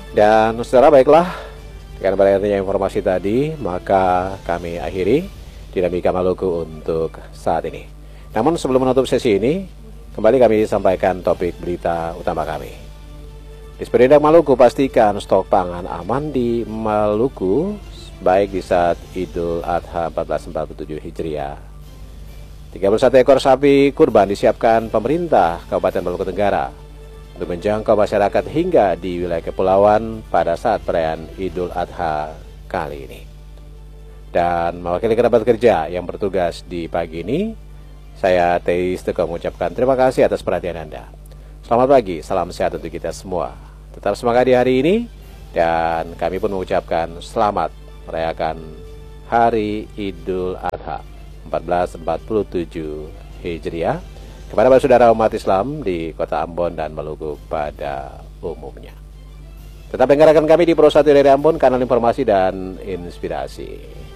Dan saudara, baiklah, dengan banyaknya informasi tadi, maka kami akhiri Dinamika Maluku untuk saat ini. Namun sebelum menutup sesi ini, kembali kami sampaikan topik berita utama kami. Disperindak Maluku pastikan stok pangan aman di Maluku, baik di saat Idul Adha 1447 Hijriah. 31 ekor sapi kurban disiapkan pemerintah Kabupaten Maluku Tenggara untuk menjangkau masyarakat hingga di wilayah kepulauan pada saat perayaan Idul Adha kali ini. Dan mewakili kerabat kerja yang bertugas di pagi ini, saya Teis Teko mengucapkan terima kasih atas perhatian Anda. Selamat pagi, salam sehat untuk kita semua. Tetap semangat di hari ini, dan kami pun mengucapkan selamat merayakan Hari Idul Adha 1447 Hijriah kepada para saudara umat Islam di kota Ambon dan Maluku pada umumnya. Tetap dengarkan kami di Pro 1 dari Ambon, kanal informasi dan inspirasi.